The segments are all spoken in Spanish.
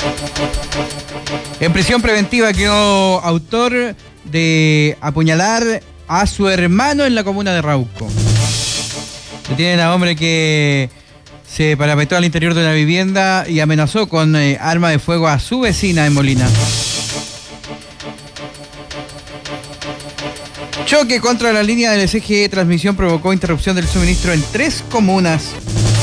En prisión preventiva quedó autor de apuñalar a su hermano en la comuna de Rauco. Detienen a hombre que se parapetró al interior de una vivienda y amenazó con arma de fuego a su vecina en Molina. Choque contra la línea del CGE Transmisión provocó interrupción del suministro en 3 comunas.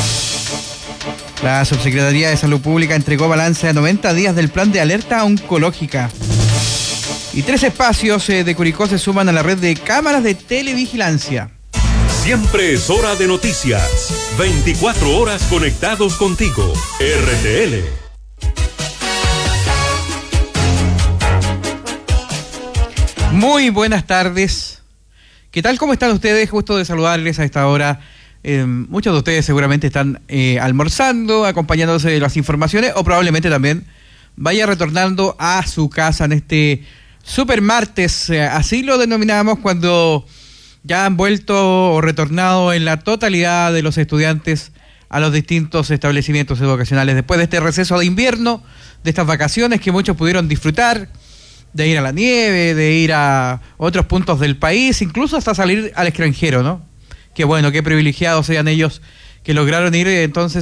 La Subsecretaría de Salud Pública entregó balance a 90 días del plan de alerta oncológica. Y 3 espacios de Curicó se suman a la red de cámaras de televigilancia. Siempre es hora de noticias. 24 horas conectados contigo. RTL. Muy buenas tardes. ¿Qué tal? ¿Cómo están ustedes? Gusto de saludarles a esta hora. Muchos de ustedes seguramente están almorzando, acompañándose de las informaciones, o probablemente también vaya retornando a su casa en este super martes. Así lo denominamos cuando ya han vuelto o retornado en la totalidad de los estudiantes a los distintos establecimientos educacionales después de este receso de invierno, de estas vacaciones que muchos pudieron disfrutar, de ir a la nieve, de ir a otros puntos del país, incluso hasta salir al extranjero, ¿no? Qué bueno, qué privilegiados sean ellos que lograron ir entonces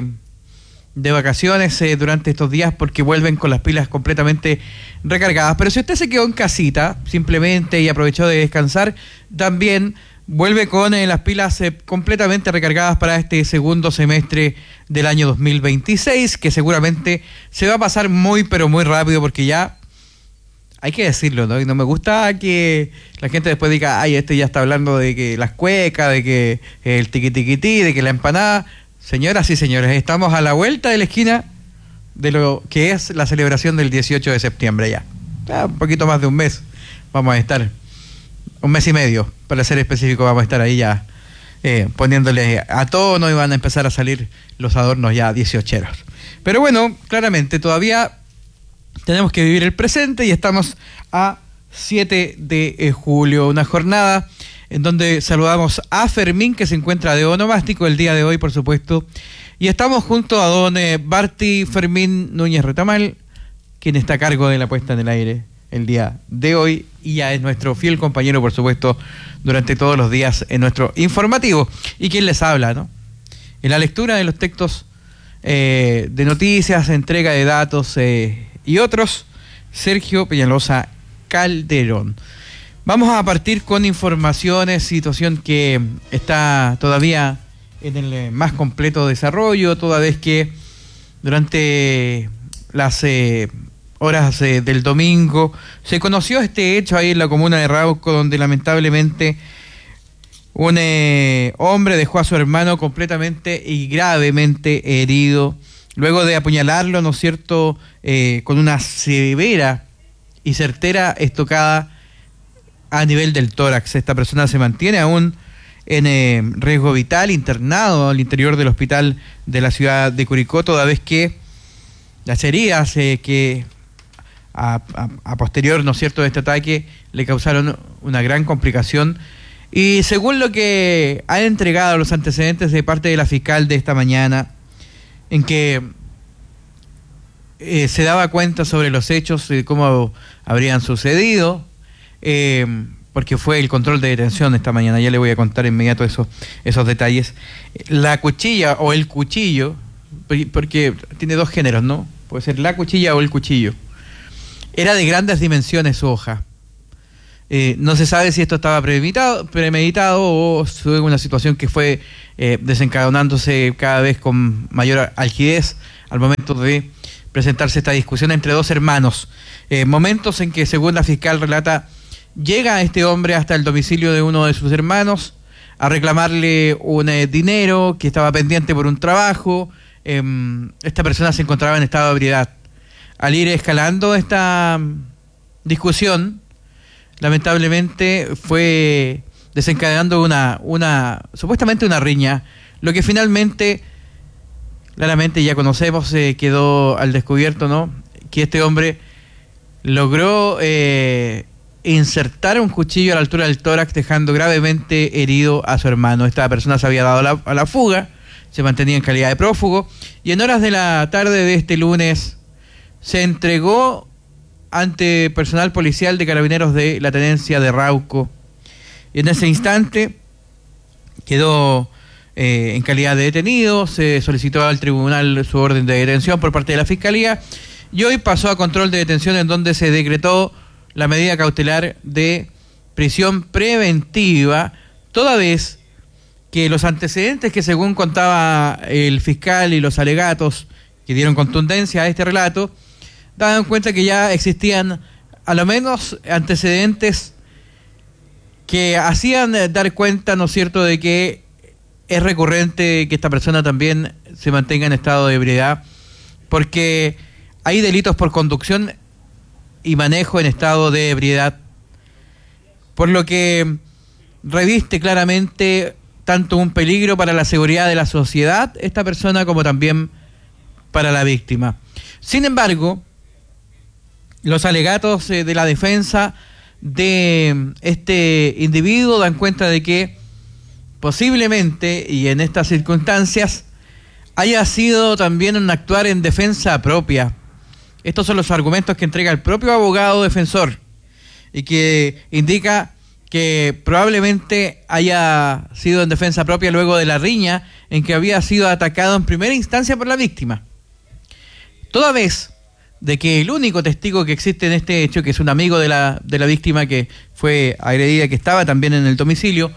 de vacaciones durante estos días, porque vuelven con las pilas completamente recargadas. Pero si usted se quedó en casita simplemente y aprovechó de descansar, también vuelve con las pilas completamente recargadas para este segundo semestre del año 2026, que seguramente se va a pasar muy pero muy rápido, porque ya hay que decirlo, ¿no? Y no me gusta que la gente después diga, ay, este ya está hablando de que las cuecas, de que el tiquitiquití, de que la empanada. Señoras y señores, estamos a la vuelta de la esquina de lo que es la celebración del 18 de septiembre ya. Un poquito más de un mes vamos a estar, un mes y medio, para ser específico, vamos a estar ahí ya poniéndole a tono, y van a empezar a salir los adornos ya 18eros. Pero bueno, claramente todavía tenemos que vivir el presente y estamos a 7 de julio, una jornada en donde saludamos a Fermín, que se encuentra de onomástico el día de hoy, por supuesto, y estamos junto a don Barty Fermín Núñez Retamal, quien está a cargo de la puesta en el aire el día de hoy, y ya es nuestro fiel compañero, por supuesto, durante todos los días en nuestro informativo, y quien les habla, ¿no? En la lectura de los textos de noticias, entrega de datos y otros, Sergio Peñalosa Calderón. Vamos a partir con informaciones, situación que está todavía en el más completo desarrollo, toda vez que durante las horas del domingo se conoció este hecho ahí en la comuna de Rauco, donde lamentablemente un hombre dejó a su hermano completamente y gravemente herido, luego de apuñalarlo, ¿no es cierto?, con una severa y certera estocada a nivel del tórax. Esta persona se mantiene aún en riesgo vital, internado al interior del hospital de la ciudad de Curicó, toda vez que las heridas que a posterior, ¿no es cierto?, de este ataque le causaron una gran complicación. Y según lo que han entregado los antecedentes de parte de la fiscal de esta mañana, en que se daba cuenta sobre los hechos, de cómo habrían sucedido, porque fue el control de detención esta mañana, ya le voy a contar inmediato esos detalles. La cuchilla o el cuchillo, porque tiene dos géneros, ¿no? Puede ser la cuchilla o el cuchillo. Era de grandes dimensiones su hoja. No se sabe si esto estaba premeditado o fue una situación que fue desencadenándose cada vez con mayor algidez al momento de presentarse esta discusión entre dos hermanos. Momentos en que, según la fiscal relata, llega este hombre hasta el domicilio de uno de sus hermanos a reclamarle un dinero que estaba pendiente por un trabajo. Esta persona se encontraba en estado de ebriedad. Al ir escalando esta discusión, lamentablemente fue desencadenando supuestamente una riña, lo que finalmente, claramente ya conocemos, quedó al descubierto, ¿no?, que este hombre logró insertar un cuchillo a la altura del tórax, dejando gravemente herido a su hermano. Esta persona se había dado a la fuga, se mantenía en calidad de prófugo, y en horas de la tarde de este lunes se entregó ante personal policial de Carabineros de la Tenencia de Rauco. Y en ese instante quedó en calidad de detenido, se solicitó al tribunal su orden de detención por parte de la Fiscalía y hoy pasó a control de detención, en donde se decretó la medida cautelar de prisión preventiva, toda vez que los antecedentes que, según contaba el fiscal, y los alegatos que dieron contundencia a este relato, daban cuenta que ya existían a lo menos antecedentes que hacían dar cuenta, ¿no es cierto?, de que es recurrente que esta persona también se mantenga en estado de ebriedad, porque hay delitos por conducción y manejo en estado de ebriedad, por lo que reviste claramente tanto un peligro para la seguridad de la sociedad esta persona, como también para la víctima. Sin embargo, los alegatos de la defensa de este individuo dan cuenta de que posiblemente, y en estas circunstancias, haya sido también un actuar en defensa propia. Estos son los argumentos que entrega el propio abogado defensor y que indica que probablemente haya sido en defensa propia luego de la riña en que había sido atacado en primera instancia por la víctima. Toda vez de que el único testigo que existe en este hecho, que es un amigo de la víctima que fue agredida, que estaba también en el domicilio,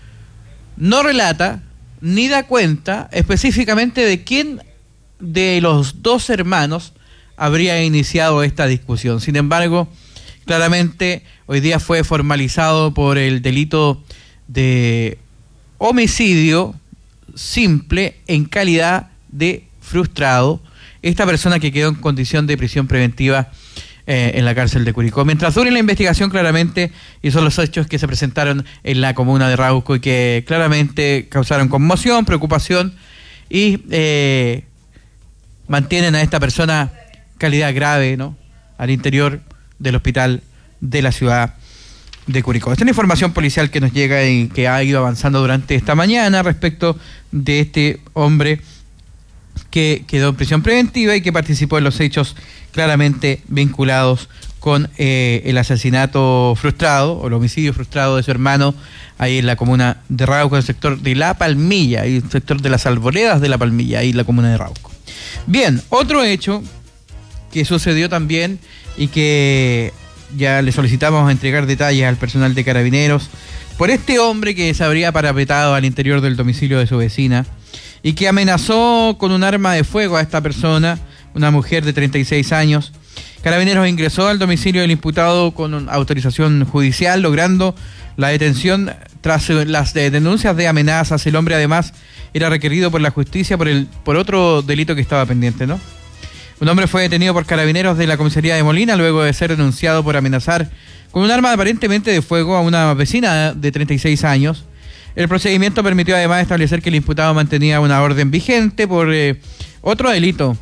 no relata ni da cuenta específicamente de quién de los dos hermanos habría iniciado esta discusión. Sin embargo, claramente hoy día fue formalizado por el delito de homicidio simple en calidad de frustrado esta persona, que quedó en condición de prisión preventiva en la cárcel de Curicó. Mientras dure la investigación, claramente, y son los hechos que se presentaron en la comuna de Rauco y que claramente causaron conmoción, preocupación y mantienen a esta persona calidad grave, ¿no?, al interior del hospital de la ciudad de Curicó. Esta es la información policial que nos llega y que ha ido avanzando durante esta mañana respecto de este hombre que quedó en prisión preventiva y que participó en los hechos claramente vinculados con el asesinato frustrado o el homicidio frustrado de su hermano ahí en la comuna de Rauco, en el sector de La Palmilla, y el sector de las Arboledas de La Palmilla, ahí en la comuna de Rauco. Bien, otro hecho que sucedió también y que ya le solicitamos entregar detalles al personal de Carabineros por este hombre que se habría parapetado al interior del domicilio de su vecina y que amenazó con un arma de fuego a esta persona, una mujer de 36 años. Carabineros ingresó al domicilio del imputado con autorización judicial, logrando la detención tras las denuncias de amenazas. El hombre además era requerido por la justicia por otro delito que estaba pendiente, ¿no? Un hombre fue detenido por Carabineros de la comisaría de Molina luego de ser denunciado por amenazar con un arma aparentemente de fuego a una vecina de 36 años. El procedimiento permitió además establecer que el imputado mantenía una orden vigente por otro delito.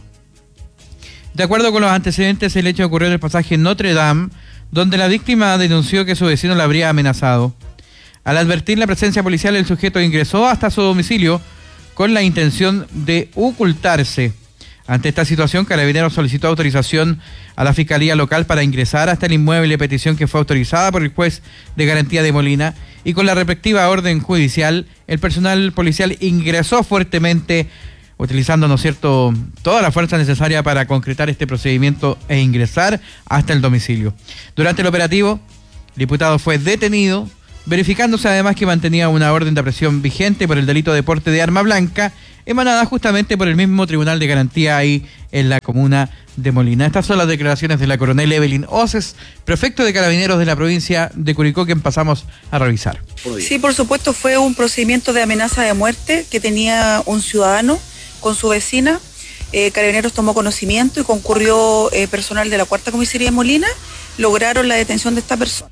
De acuerdo con los antecedentes, el hecho ocurrió en el pasaje Notre Dame, donde la víctima denunció que su vecino la habría amenazado. Al advertir la presencia policial, el sujeto ingresó hasta su domicilio con la intención de ocultarse. Ante esta situación, Carabineros solicitó autorización a la Fiscalía Local para ingresar hasta el inmueble, petición que fue autorizada por el juez de garantía de Molina, y con la respectiva orden judicial, el personal policial ingresó fuertemente, utilizando, ¿no es cierto?, toda la fuerza necesaria para concretar este procedimiento e ingresar hasta el domicilio. Durante el operativo, el diputado fue detenido, verificándose además que mantenía una orden de aprehensión vigente por el delito de porte de arma blanca, emanada justamente por el mismo Tribunal de Garantía ahí en la comuna de Molina. Estas son las declaraciones de la coronel Evelyn Oces, prefecto de Carabineros de la provincia de Curicó, que pasamos a revisar. Sí, por supuesto, fue un procedimiento de amenaza de muerte que tenía un ciudadano con su vecina. Carabineros tomó conocimiento y concurrió personal de la cuarta comisaría de Molina. Lograron la detención de esta persona.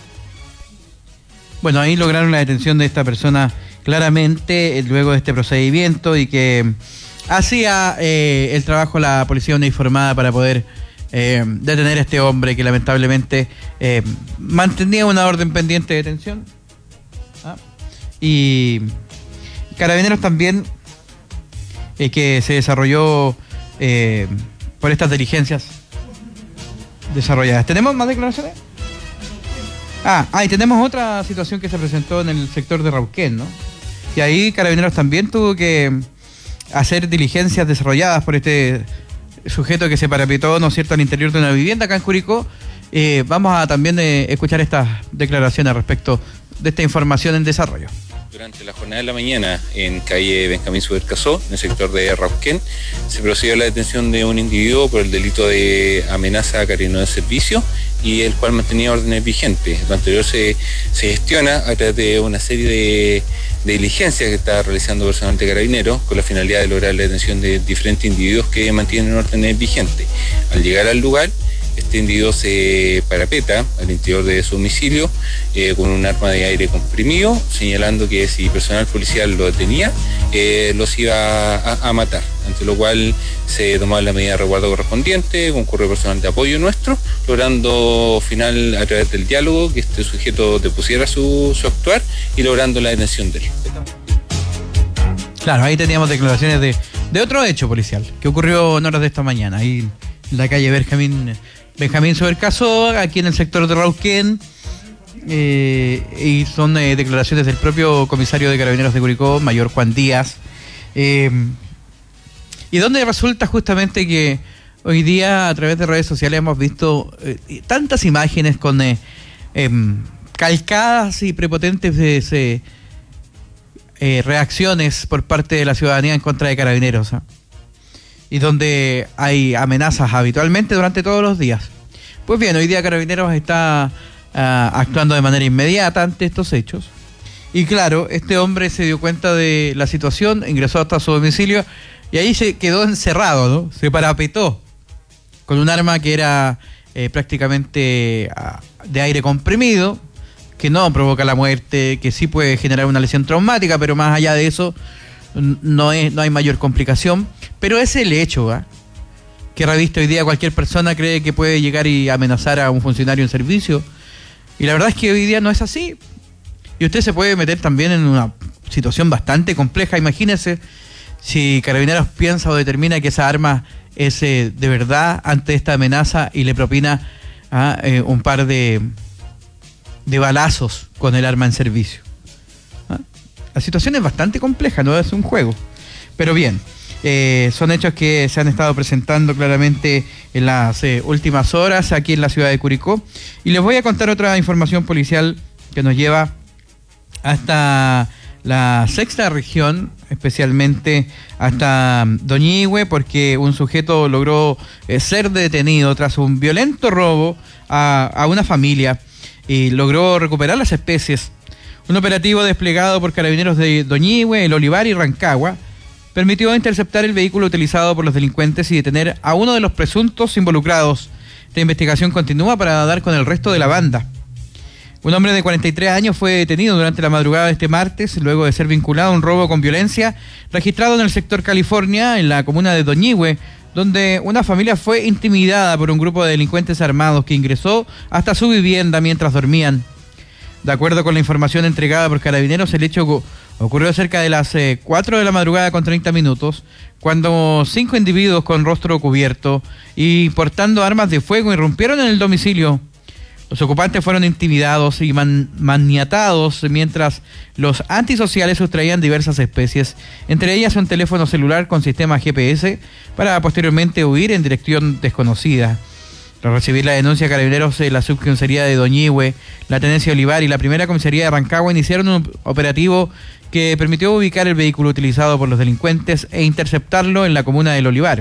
Bueno, ahí lograron la detención de esta persona claramente luego de este procedimiento, y que hacía el trabajo la policía uniformada para poder detener a este hombre que lamentablemente mantenía una orden pendiente de detención. Y Carabineros también, que se desarrolló por estas diligencias desarrolladas. ¿Tenemos más declaraciones? Y tenemos otra situación que se presentó en el sector de Rauquén, ¿no? Y ahí Carabineros también tuvo que hacer diligencias desarrolladas por este sujeto que se parapetó, ¿no es cierto?, al interior de una vivienda acá en Curicó. Vamos a también escuchar estas declaraciones respecto de esta información en desarrollo. Durante la jornada de la mañana, en calle Benjamín Subercasó, en el sector de Rauquén, se procedió a la detención de un individuo por el delito de amenaza a carabinero de servicio y el cual mantenía órdenes vigentes. Lo anterior se gestiona a través de una serie de diligencias que está realizando personal de Carabineros con la finalidad de lograr la detención de diferentes individuos que mantienen órdenes vigentes. Al llegar al lugar, este individuo se parapeta al interior de su domicilio con un arma de aire comprimido, señalando que si personal policial lo detenía, los iba a matar, ante lo cual se tomaba la medida de resguardo correspondiente, concurrió personal de apoyo nuestro, logrando final a través del diálogo que este sujeto depusiera su actuar y logrando la detención de él. Claro, ahí teníamos declaraciones de otro hecho policial que ocurrió en horas de esta mañana, ahí en la calle Benjamín Subercasó, aquí en el sector de Rauquén, y son declaraciones del propio comisario de Carabineros de Curicó, mayor Juan Díaz, y donde resulta justamente que hoy día a través de redes sociales hemos visto tantas imágenes con calcadas y prepotentes reacciones por parte de la ciudadanía en contra de Carabineros, y donde hay amenazas habitualmente durante todos los días. Pues bien, hoy día Carabineros está actuando de manera inmediata ante estos hechos. Y claro, este hombre se dio cuenta de la situación, ingresó hasta su domicilio y ahí se quedó encerrado, ¿no? Se parapetó con un arma que era prácticamente de aire comprimido, que no provoca la muerte, que sí puede generar una lesión traumática, pero más allá de eso no hay mayor complicación. Pero es el hecho que reviste hoy día cualquier persona cree que puede llegar y amenazar a un funcionario en servicio, y la verdad es que hoy día no es así, y usted se puede meter también en una situación bastante compleja. Imagínese si Carabineros piensa o determina que esa arma es de verdad ante esta amenaza y le propina un par de balazos con el arma en servicio. La situación es bastante compleja, no es un juego. Pero bien, son hechos que se han estado presentando claramente en las últimas horas aquí en la ciudad de Curicó. Y les voy a contar otra información policial que nos lleva hasta la sexta región, especialmente hasta Doñihue, porque un sujeto logró ser detenido tras un violento robo a una familia y logró recuperar las especies. Un operativo desplegado por Carabineros de Doñihue, El Olivar y Rancagua permitió interceptar el vehículo utilizado por los delincuentes y detener a uno de los presuntos involucrados. Esta investigación continúa para dar con el resto de la banda. Un hombre de 43 años fue detenido durante la madrugada de este martes, luego de ser vinculado a un robo con violencia registrado en el sector California, en la comuna de Doñihue, donde una familia fue intimidada por un grupo de delincuentes armados que ingresó hasta su vivienda mientras dormían. De acuerdo con la información entregada por Carabineros, el hecho ocurrió cerca de las 4 de la madrugada con 30 minutos, cuando 5 individuos con rostro cubierto y portando armas de fuego irrumpieron en el domicilio. Los ocupantes fueron intimidados y maniatados mientras los antisociales sustraían diversas especies, entre ellas un teléfono celular con sistema GPS, para posteriormente huir en dirección desconocida. Tras recibir la denuncia, Carabineros de la subcomisaría de Doñihue, la tenencia Olivar y la primera comisaría de Rancagua iniciaron un operativo que permitió ubicar el vehículo utilizado por los delincuentes e interceptarlo en la comuna del Olivar.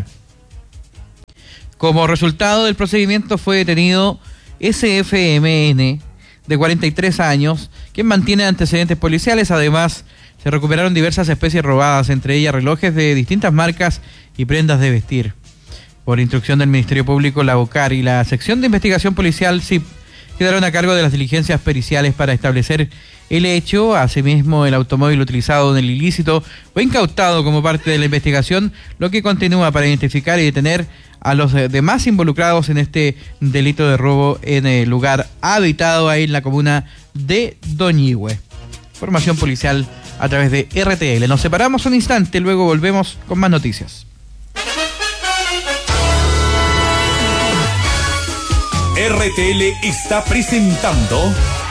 Como resultado del procedimiento fue detenido SFMN, de 43 años, quien mantiene antecedentes policiales. Además, se recuperaron diversas especies robadas, entre ellas relojes de distintas marcas y prendas de vestir. Por instrucción del Ministerio Público, la OCAR y la Sección de Investigación Policial SIP quedaron a cargo de las diligencias periciales para establecer el hecho. Asimismo, el automóvil utilizado en el ilícito fue incautado como parte de la investigación, lo que continúa para identificar y detener a los demás involucrados en este delito de robo en el lugar habitado ahí en la comuna de Doñihue. Información policial a través de RTL. Nos separamos un instante, luego volvemos con más noticias. RTL está presentando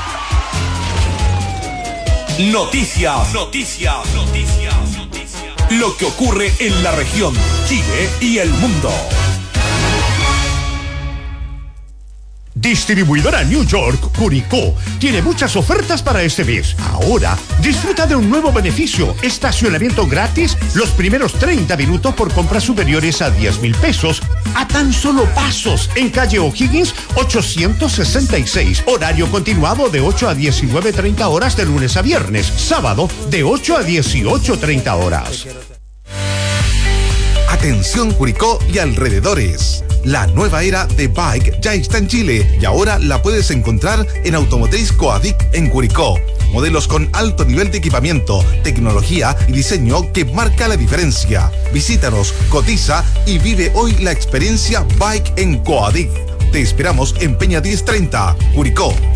Noticias. Lo que ocurre en la región, Chile y el mundo. Distribuidora New York, Curicó, tiene muchas ofertas para este mes. Ahora, disfruta de un nuevo beneficio: estacionamiento gratis los primeros 30 minutos por compras superiores a 10,000 pesos, a tan solo pasos, en calle O'Higgins 866. Horario continuado de 8 a 19:30 horas de lunes a viernes. Sábado, de 8 a 18:30 horas. Atención Curicó y alrededores. La nueva era de Bike ya está en Chile y ahora la puedes encontrar en Automotriz Coadic en Curicó. Modelos con alto nivel de equipamiento, tecnología y diseño que marca la diferencia. Visítanos, cotiza y vive hoy la experiencia Bike en Coadic. Te esperamos en Peña 1030, Curicó.